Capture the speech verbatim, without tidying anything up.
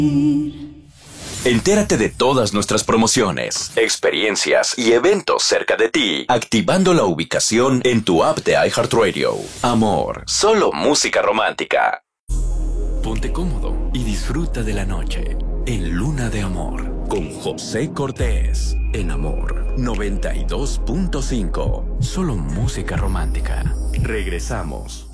Entérate de todas nuestras promociones, experiencias y eventos cerca de ti, activando la ubicación en tu app de iHeartRadio. Amor, solo música romántica. Ponte cómodo y disfruta de la noche en Luna de Amor con José Cortés en Amor noventa y dos punto cinco. Solo música romántica. Regresamos.